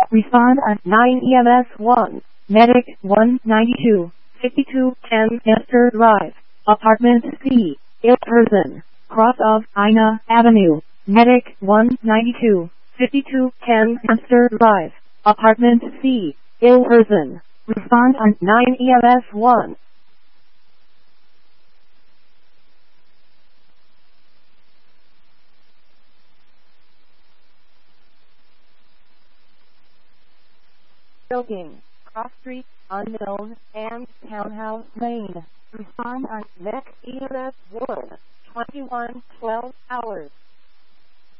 Respond at 9 EMS 1. Medic 192, 5210 Esther Drive, Apartment C, Ilperson, cross of Ina Avenue. Medic 192, 5210 Esther Drive, Apartment C, Ilperson. Respond at 9 EMS 1. Building, Cross Street, Unknown, and Townhouse Lane. Respond at next EMS 1, 2112 hours.